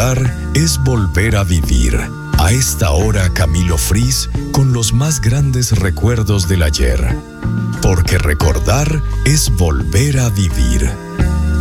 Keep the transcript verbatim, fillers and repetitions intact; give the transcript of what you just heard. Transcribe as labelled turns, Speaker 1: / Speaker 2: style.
Speaker 1: recordar es volver a vivir. A esta hora, Camilo Fris con los más grandes recuerdos del ayer. Porque recordar es volver a vivir.